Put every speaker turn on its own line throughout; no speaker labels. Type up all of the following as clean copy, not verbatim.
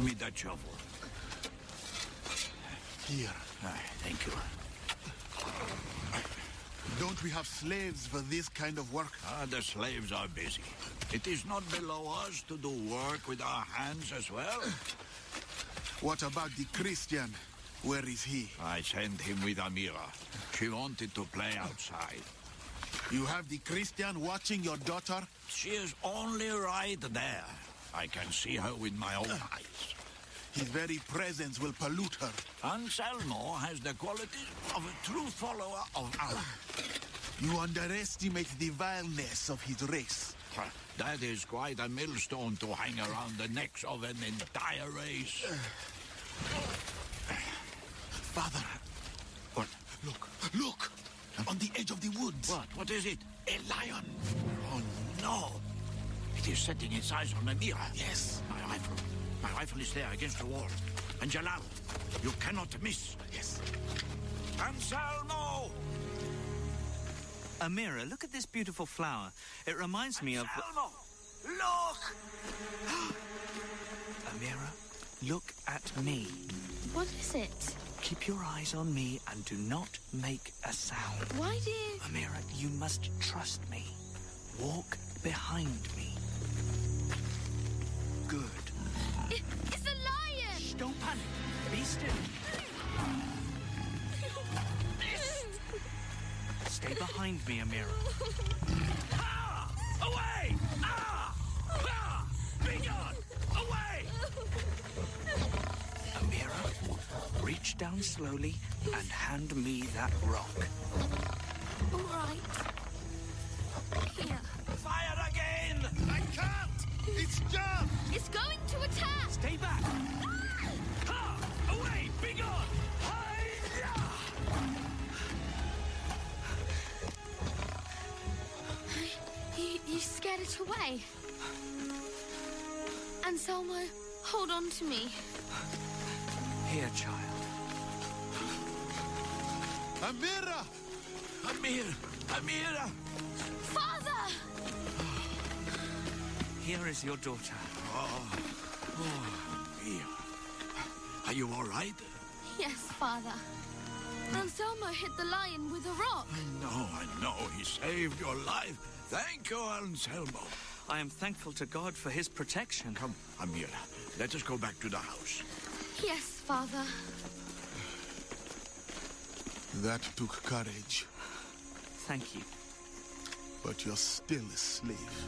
me that shovel.
Here.
Thank you.
Don't we have slaves for this kind of work?
The slaves are busy. It is not below us to do work with our hands as well.
What about the Christian? Where is he?
I sent him with Amira. She wanted to play outside.
You have the Christian watching your daughter?
She is only right there. I can see her with my own eyes.
His very presence will pollute her.
Anselmo has the qualities of a true follower of Allah.
You underestimate the vileness of his race.
That is quite a millstone to hang around the necks of an entire race.
Father.
What?
Look! On the edge of the woods.
What? What is it?
A lion.
Oh, no. It is setting its eyes on Amira.
Yes.
My rifle. My rifle is there against the wall. And Jalal, you cannot miss.
Yes.
Anselmo!
Amira, look at this beautiful flower. It reminds me of...
Anselmo! Look!
Amira, look at me.
What is it?
Keep your eyes on me and do not make a sound.
Why do you...
Amira, you must trust me. Walk behind me. Good.
It's a lion!
Shh, don't panic. Be still. Stay behind me, Amira.
Ah! Away! Ah! Ah! Be gone! Away!
Amira, reach down slowly and hand me that rock.
All right. Here.
Fire again!
I can't! It's jammed!
It's going to attack!
Stay back!
Ha! Away! Be gone! Hi-ya!
You scared it away. Anselmo, hold on to me.
Here, child.
Amira!
Amira!
Father!
Here is your daughter.
Mia. Are you all right?
Yes, Father. Anselmo hit the lion with a rock.
I know. He saved your life. Thank you, Anselmo.
I am thankful to God for his protection.
Come, Amira, let us go back to the house.
Yes, Father.
That took courage.
Thank you.
But you're still a slave.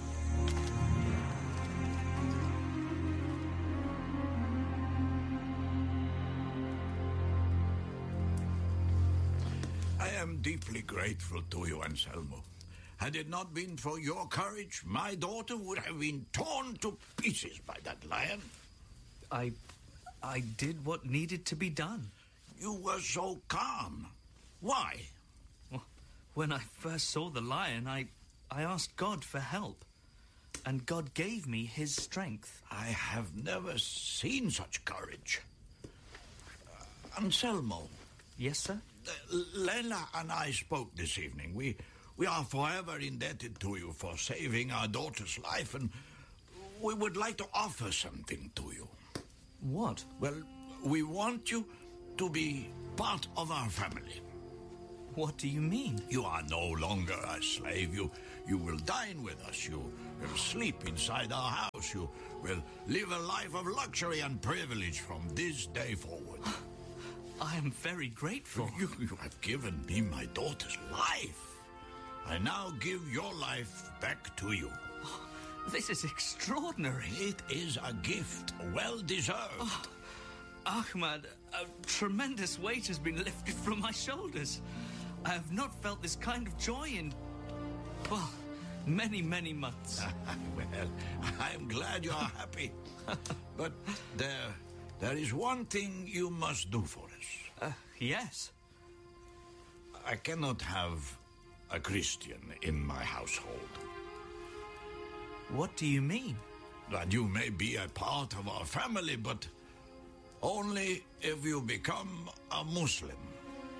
I am deeply grateful to you, Anselmo. Had it not been for your courage, my daughter would have been torn to pieces by that lion.
I did what needed to be done.
You were so calm. Why?
Well, when I first saw the lion, I asked God for help. And God gave me his strength.
I have never seen such courage. Anselmo.
Yes, sir?
Leila and I spoke this evening. We are forever indebted to you for saving our daughter's life, and we would like to offer something to you.
What?
Well, we want you to be part of our family.
What do you mean?
You are no longer a slave. You will dine with us. You will sleep inside our house. You will live a life of luxury and privilege from this day forward.
I am very grateful.
You have given me my daughter's life. I now give your life back to you.
This is extraordinary.
It is a gift, well deserved.
Ahmad, a tremendous weight has been lifted from my shoulders. I have not felt this kind of joy in, well, many, many months.
Well, I'm glad you are happy. But there is one thing you must do for us.
Yes.
I cannot have a Christian in my household.
What do you mean?
That you may be a part of our family, but only if you become a Muslim.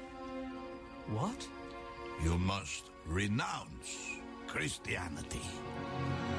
What?
You must renounce Christianity.